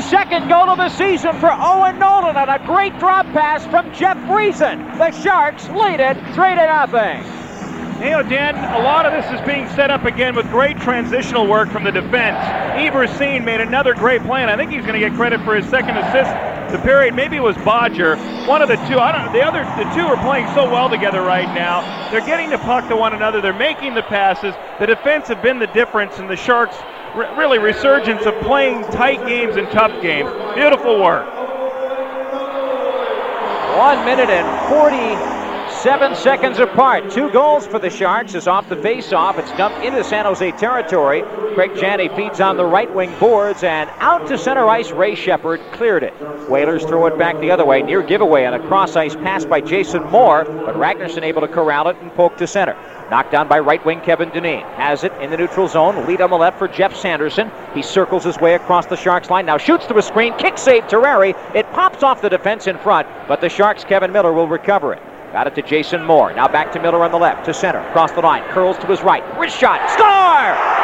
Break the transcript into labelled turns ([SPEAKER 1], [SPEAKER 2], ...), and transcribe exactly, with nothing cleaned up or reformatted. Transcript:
[SPEAKER 1] second goal of the season for Owen Nolan on a great drop pass from Jeff Friesen. The Sharks lead it three to nothing.
[SPEAKER 2] You know, Dan, a lot of this is being set up again with great transitional work from the defense. Everseen made another great play, and I think he's going to get credit for his second assist. The period, maybe it was Bodger, one of the two. I don't know. The other, the two are playing so well together right now. They're getting the puck to one another. They're making the passes. The defense have been the difference, and the Sharks re- really resurgence of playing tight games and tough games. Beautiful work.
[SPEAKER 1] One minute and forty-seven seconds apart. Two goals for the Sharks is off the face-off. It's dumped into San Jose territory. Craig Janney feeds on the right wing boards, and out to center ice. Ray Shepherd cleared it. Whalers throw it back the other way. Near giveaway on a cross-ice pass by Jason Moore, but Ragnarsson able to corral it and poke to center. Knocked down by right wing Kevin Dineen. Has it in the neutral zone. Lead on the left for Jeff Sanderson. He circles his way across the Sharks line. Now shoots to a screen. Kick save Terreri. It pops off the defense in front, but the Sharks' Kevin Miller will recover it. Got it to Jason Moore. Now back to Miller on the left, to center, across the line, curls to his right. Wrist shot, score!